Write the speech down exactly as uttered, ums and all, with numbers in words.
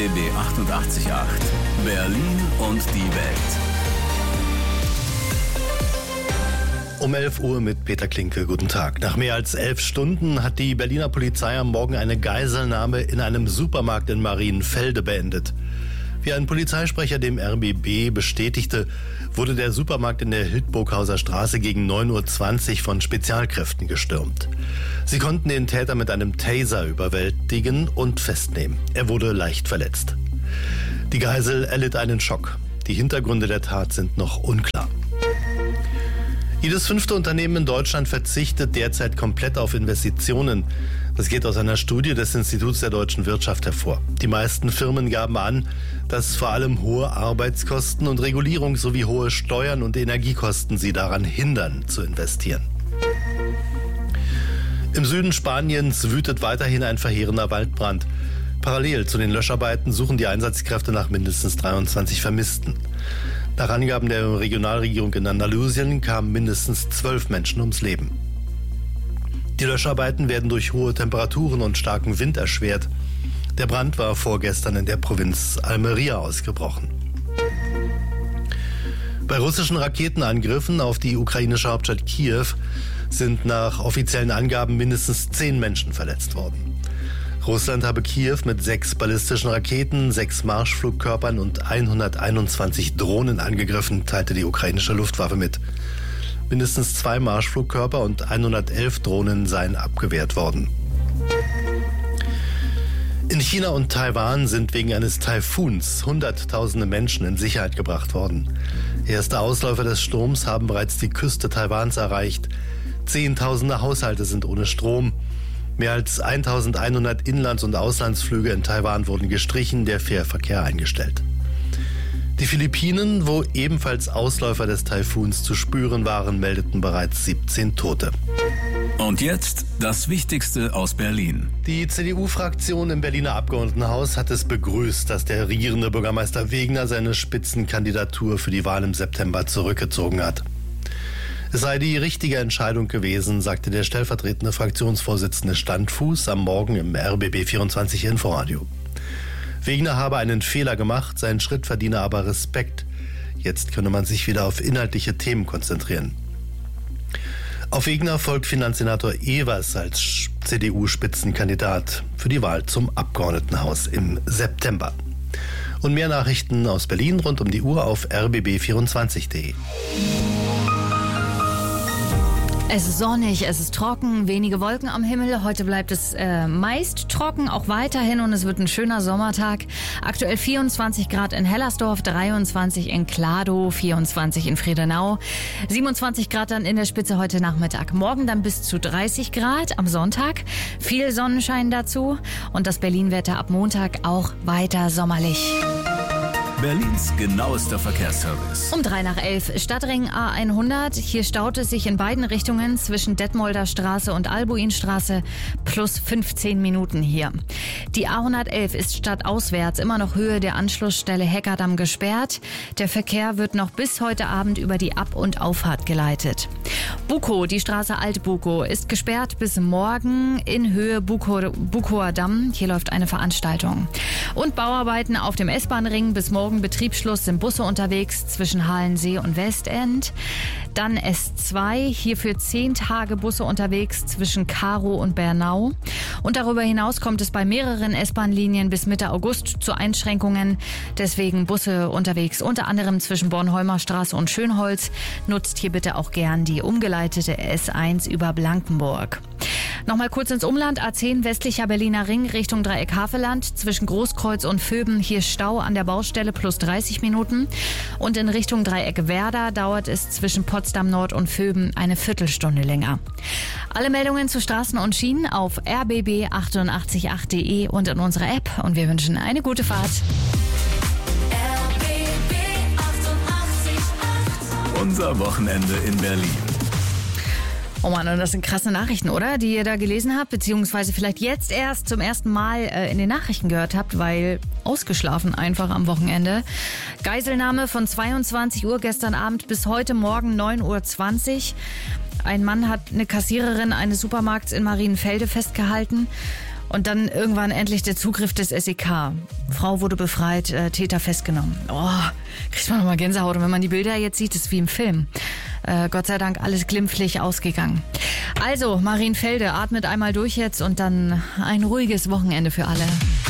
B B achtundachtzig Komma acht. Berlin und die Welt. Um elf Uhr mit Peter Klinke. Guten Tag. Nach mehr als elf Stunden hat die Berliner Polizei am Morgen eine Geiselnahme in einem Supermarkt in Marienfelde beendet. Wie ein Polizeisprecher dem R B B bestätigte, wurde der Supermarkt in der Hildburghauser Straße gegen neun Uhr zwanzig von Spezialkräften gestürmt. Sie konnten den Täter mit einem Taser überwältigen und festnehmen. Er wurde leicht verletzt. Die Geisel erlitt einen Schock. Die Hintergründe der Tat sind noch unklar. Jedes fünfte Unternehmen in Deutschland verzichtet derzeit komplett auf Investitionen. Das geht aus einer Studie des Instituts der deutschen Wirtschaft hervor. Die meisten Firmen gaben an, dass vor allem hohe Arbeitskosten und Regulierung sowie hohe Steuern und Energiekosten sie daran hindern, zu investieren. Im Süden Spaniens wütet weiterhin ein verheerender Waldbrand. Parallel zu den Löscharbeiten suchen die Einsatzkräfte nach mindestens dreiundzwanzig Vermissten. Nach Angaben der Regionalregierung in Andalusien kamen mindestens zwölf Menschen ums Leben. Die Löscharbeiten werden durch hohe Temperaturen und starken Wind erschwert. Der Brand war vorgestern in der Provinz Almería ausgebrochen. Bei russischen Raketenangriffen auf die ukrainische Hauptstadt Kiew sind nach offiziellen Angaben mindestens zehn Menschen verletzt worden. Russland habe Kiew mit sechs ballistischen Raketen, sechs Marschflugkörpern und hunderteinundzwanzig Drohnen angegriffen, teilte die ukrainische Luftwaffe mit. Mindestens zwei Marschflugkörper und hundertelf Drohnen seien abgewehrt worden. In China und Taiwan sind wegen eines Taifuns Hunderttausende Menschen in Sicherheit gebracht worden. Erste Ausläufer des Sturms haben bereits die Küste Taiwans erreicht. Zehntausende Haushalte sind ohne Strom. Mehr als eintausendeinhundert Inlands- und Auslandsflüge in Taiwan wurden gestrichen, der Fährverkehr eingestellt. Die Philippinen, wo ebenfalls Ausläufer des Taifuns zu spüren waren, meldeten bereits siebzehn Tote. Und jetzt das Wichtigste aus Berlin. Die C D U-Fraktion im Berliner Abgeordnetenhaus hat es begrüßt, dass der regierende Bürgermeister Wegner seine Spitzenkandidatur für die Wahl im September zurückgezogen hat. Es sei die richtige Entscheidung gewesen, sagte der stellvertretende Fraktionsvorsitzende Standfuß am Morgen im R B B vierundzwanzig Inforadio. Wegner habe einen Fehler gemacht, sein Schritt verdiene aber Respekt. Jetzt könne man sich wieder auf inhaltliche Themen konzentrieren. Auf Wegner folgt Finanzsenator Evers als C D U-Spitzenkandidat für die Wahl zum Abgeordnetenhaus im September. Und mehr Nachrichten aus Berlin rund um die Uhr auf r b b vierundzwanzig punkt d e. Es ist sonnig, es ist trocken, wenige Wolken am Himmel. Heute bleibt es äh, meist trocken, auch weiterhin, und es wird ein schöner Sommertag. Aktuell vierundzwanzig Grad in Hellersdorf, dreiundzwanzig in Kladow, vierundzwanzig in Friedenau, siebenundzwanzig Grad dann in der Spitze heute Nachmittag. Morgen dann bis zu dreißig Grad am Sonntag, viel Sonnenschein dazu und das Berlin-Wetter ab Montag auch weiter sommerlich. Berlins genauester Verkehrsservice. Um drei nach elf, Stadtring A hundert. Hier staut es sich in beiden Richtungen zwischen Detmolder Straße und Albuinstraße plus fünfzehn Minuten hier. Die A hundertelf ist stadtauswärts immer noch Höhe der Anschlussstelle Heckerdamm gesperrt. Der Verkehr wird noch bis heute Abend über die Ab- und Auffahrt geleitet. Bukow, die Straße Alt-Bukow, ist gesperrt bis morgen in Höhe Bukow, Bukower Damm. Hier läuft eine Veranstaltung. Und Bauarbeiten auf dem S-Bahn-Ring bis morgen. Betriebsschluss sind Busse unterwegs zwischen Halensee und Westend. Dann S zwei, hier für zehn Tage Busse unterwegs zwischen Karow und Bernau. Und darüber hinaus kommt es bei mehreren S-Bahn-Linien bis Mitte August zu Einschränkungen. Deswegen Busse unterwegs, unter anderem zwischen Bornholmer Straße und Schönholz. Nutzt hier bitte auch gern die umgeleitete S eins über Blankenburg. Nochmal kurz ins Umland, A zehn westlicher Berliner Ring Richtung Dreieck Havelland. Zwischen Großkreuz und Vöben hier Stau an der Baustelle plus dreißig Minuten. Und in Richtung Dreieck Werder dauert es zwischen Potsdam Nord und Vöben eine Viertelstunde länger. Alle Meldungen zu Straßen und Schienen auf r b b achtundachtzig punkt acht punkt d e und in unserer App. Und wir wünschen eine gute Fahrt. R B B achtundachtzig Komma acht. Unser Wochenende in Berlin. Oh Mann, und das sind krasse Nachrichten, oder? Die ihr da gelesen habt, beziehungsweise vielleicht jetzt erst zum ersten Mal äh, in den Nachrichten gehört habt, weil ausgeschlafen einfach am Wochenende. Geiselnahme von zweiundzwanzig Uhr gestern Abend bis heute Morgen neun Uhr zwanzig. Ein Mann hat eine Kassiererin eines Supermarkts in Marienfelde festgehalten Und dann irgendwann endlich der Zugriff des S E K. Frau wurde befreit, äh, Täter festgenommen. Oh, kriegt man nochmal Gänsehaut. Und wenn man die Bilder jetzt sieht, ist es wie im Film. Äh, Gott sei Dank alles glimpflich ausgegangen. Also, Marienfelde, atmet einmal durch jetzt und dann ein ruhiges Wochenende für alle.